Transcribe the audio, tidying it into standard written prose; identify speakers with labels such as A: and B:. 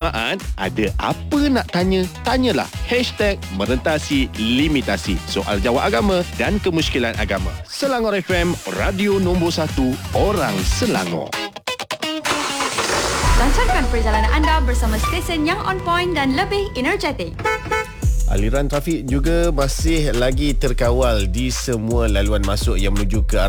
A: jemaat, ada apa nak tanya? Tanyalah. #Merentasi Limitasi. Soal jawab agama dan kemusykilan agama. Selangor FM, radio nombor 1 orang Selangor.
B: Lancarkan perjalanan anda bersama stesen yang on point dan lebih energetik.
C: Aliran trafik juga masih lagi terkawal di semua laluan masuk yang menuju ke arah